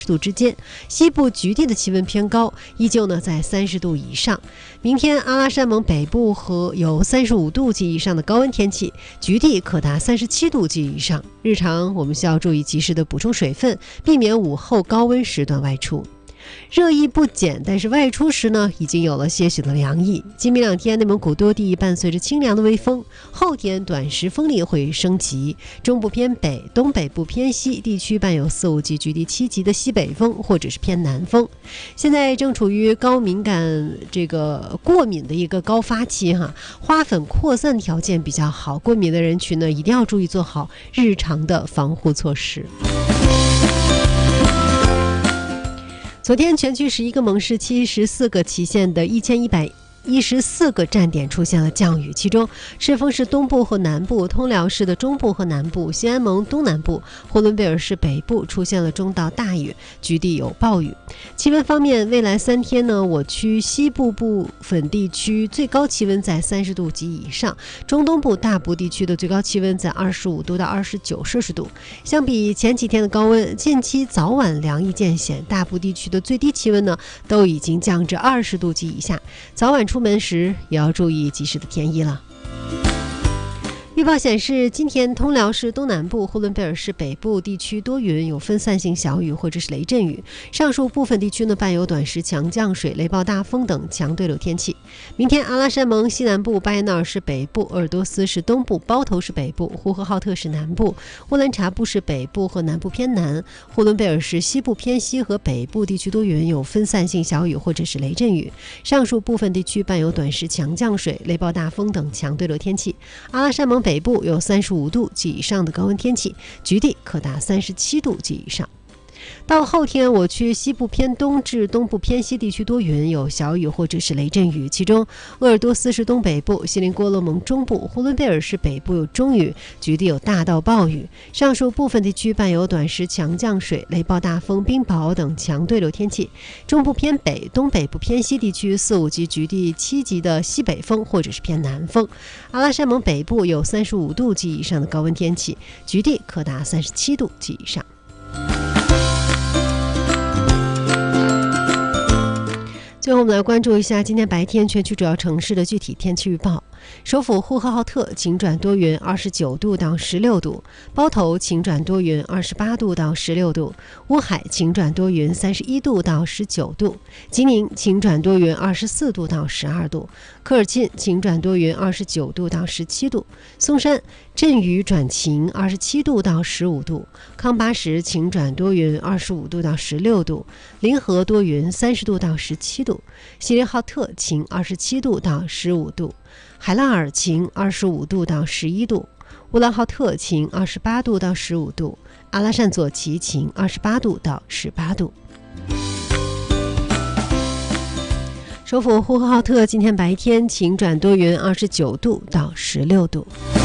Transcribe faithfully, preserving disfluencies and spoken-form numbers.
度之间，西部局地的气温偏高，依旧呢在三十度以上。明天阿拉善盟北部和有三十五度及以上的高温天气，局地可达三十七度及以上。日常我们需要注意及时的补充水分，避免午后高温时段外出。热意不减，但是外出时呢，已经有了些许的凉意。今明两天，内蒙古多地伴随着清凉的微风，后天短时风力会升级，中部偏北、东北部偏西地区伴有四五级、局地七级的西北风或者是偏南风。现在正处于高敏感这个过敏的一个高发期哈，花粉扩散条件比较好，过敏的人群呢，一定要注意做好日常的防护措施。昨天全区十一个盟市七十四个旗县的一千一百一十四个站点出现了降雨，其中赤峰市东部和南部、通辽市的中部和南部、西安盟东南部、呼伦贝尔市北部出现了中到大雨，局地有暴雨。气温方面，未来三天呢，我区西部部分地区最高气温在三十度及以上，中东部大部地区的最高气温在二十五度到二十九摄氏度。相比前几天的高温，近期早晚凉意渐显，大部地区的最低气温呢都已经降至二十度及以下，早晚出门时也要注意及时的添衣了。预报显示，今天通辽市东南部、呼伦贝尔市北部地区多云，有分散性小雨或者是雷阵雨。上述部分地区呢伴有短时强降水、雷暴大风等强对流天气。明天阿拉善盟西南部、巴彦淖尔市北部、鄂尔多斯市东部、包头市北部、呼和浩特市南部、乌兰察布市北部和南部偏南、呼伦贝尔市西部偏西和北部地区多云，有分散性小雨或者是雷阵雨。上述部分地区伴有短时强降水、雷暴大风等强对流天气。阿拉善盟北部有三十五度及以上的高温天气，局地可达三十七度及以上。到后天，我区西部偏东至东部偏西地区多云，有小雨或者是雷阵雨，其中鄂尔多斯市东北部、锡林郭勒盟中部、呼伦贝尔市北部有中雨，局地有大到暴雨。上述部分地区伴有短时强降水、雷暴大风、冰雹等强对流天气。中部偏北、东北部偏西地区四五级、局地七级的西北风或者是偏南风。阿拉善盟北部有三十五度及以上的高温天气，局地可达三十七度及以上。最后我们来关注一下今天白天全区主要城市的具体天气预报。首府呼和浩特晴转多云，二十九度到十六度；包头晴转多云，二十八度到十六度；乌海晴转多云，三十一度到十九度；吉宁晴转多云，二十四度到十二度；科尔沁晴转多云，二十九度到十七度；松山阵雨转晴，二十七度到十五度；康巴什晴转多云，二十五度到十六度；临河多云，三十度到十七度；锡林浩特晴，二十七度到十五度；海拉尔晴，二十五度到十一度；乌兰浩特晴，二十八度到十五度；阿拉善左旗晴，二十八度到十八度。首府呼和浩特今天白天晴转多云，二十九度到十六度。